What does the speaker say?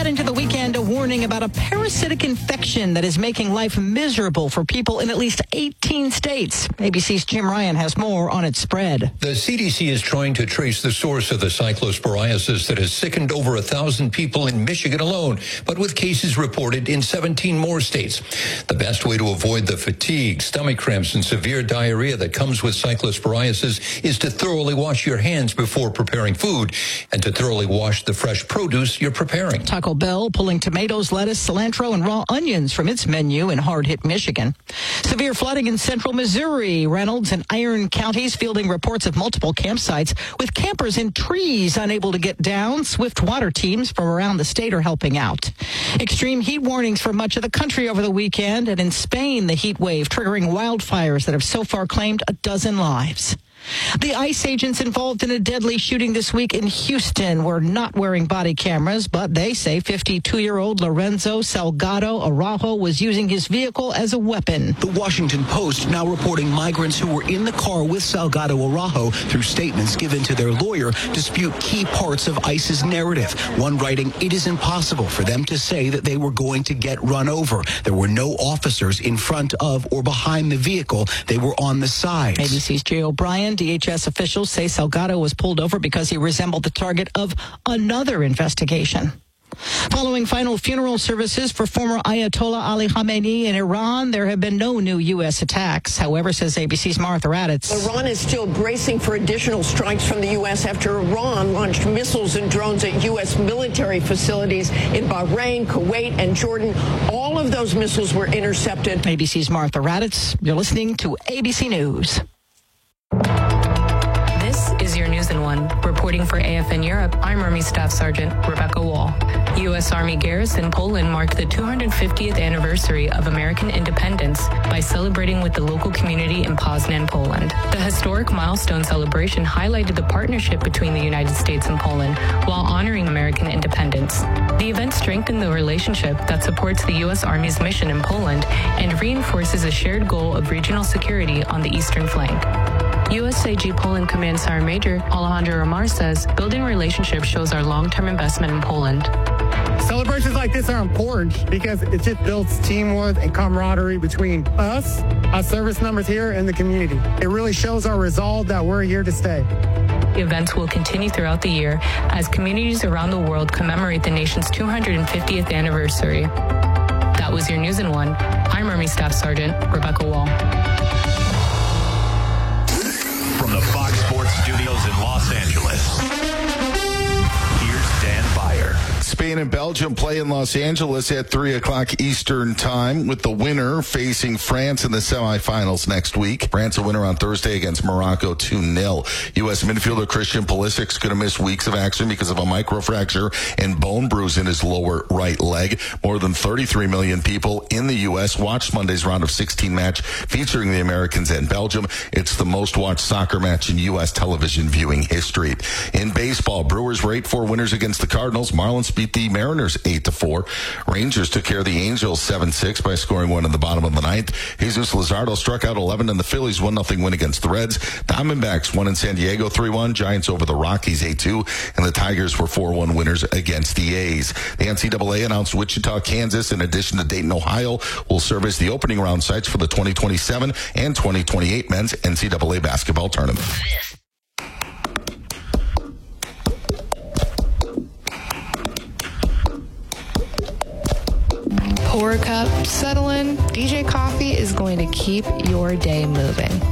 head into the weekend, a warning about a parasitic infection that is making life miserable for people in at least 18 states. ABC's Jim Ryan has more on its spread. The CDC is trying to trace the source of the cyclosporiasis that has sickened over 1,000 people in Michigan alone, but with cases reported in 17 more states. The best way to avoid the fatigue, stomach cramps, and severe diarrhea that comes with cyclosporiasis is to thoroughly wash your hands before preparing food and to thoroughly wash the fresh produce you're preparing. Taco Bell pulling tomatoes, lettuce, cilantro, and raw onions from its menu in hard-hit Michigan. Severe flooding in central Missouri. Reynolds and Iron counties fielding reports of multiple campsites with campers in trees unable to get down. Swift water teams from around the state are helping out. Extreme heat warnings for much of the country over the weekend. And in Spain, the heat wave triggering wildfires that have so far claimed 12 lives. The ICE agents involved in a deadly shooting this week in Houston were not wearing body cameras, but they say 52-year-old Lorenzo Salgado Araujo was using his vehicle as a weapon. The Washington Post now reporting migrants who were in the car with Salgado Araujo, through statements given to their lawyer, dispute key parts of ICE's narrative. One writing, it is impossible for them to say that they were going to get run over. There were no officers in front of or behind the vehicle. They were on the sides. ABC's Jay O'Brien. DHS officials say Salgado was pulled over because he resembled the target of another investigation. Following final funeral services for former Ayatollah Ali Khamenei in Iran, there have been no new U.S. attacks. However, says ABC's Martha Raddatz, Iran is still bracing for additional strikes from the U.S. after Iran launched missiles and drones at U.S. military facilities in Bahrain, Kuwait, and Jordan. All of those missiles were intercepted. ABC's Martha Raddatz. You're listening to ABC News. This is your News in One. Reporting for AFN Europe, I'm Army Staff Sergeant Rebecca Wall. U.S. Army Garrison Poland marked the 250th anniversary of American independence by celebrating with the local community in Poznan, Poland. The historic milestone celebration highlighted the partnership between the United States and Poland while honoring American independence. The event strengthened the relationship that supports the U.S. Army's mission in Poland and reinforces a shared goal of regional security on the eastern flank. USAG Poland Command Sergeant Major Alejandro Romar says, building relationships shows our long-term investment in Poland. Celebrations like this are important because it just builds teamwork and camaraderie between us, our service members here, and the community. It really shows our resolve that we're here to stay. Events will continue throughout the year as communities around the world commemorate the nation's 250th anniversary. That was your News in One. I'm Army Staff Sergeant Rebecca Wall. From the Fox Sports Studios in Los Angeles, here's Dan Byer. Spain and Belgium play in Los Angeles at 3 o'clock Eastern time, with the winner facing France in the semifinals next week. France a winner on Thursday against Morocco 2-0. U.S. midfielder Christian Pulisic's going to miss weeks of action because of a microfracture and bone bruise in his lower right leg. More than 33 million people in the U.S. watched Monday's round of 16 match featuring the Americans and Belgium. It's the most watched soccer match in U.S. television viewing history. In baseball, Brewers were 8-4 winners against the Cardinals. Marlins beat the Mariners 8-4. Rangers took care of the Angels 7-6 by scoring one in the bottom of the ninth. Jesus Luzardo struck out 11, and the Phillies 1-0 win against the Reds. Diamondbacks won in San Diego 3-1. Giants over the Rockies 8-2, and the Tigers were 4-1 winners against the A's. The NCAA announced Wichita, Kansas, in addition to Dayton, Ohio, will serve as the opening round sites for the 2027 and 2028 men's NCAA basketball tournament. Pour a cup, settle in. DJ Coffee is going to keep your day moving.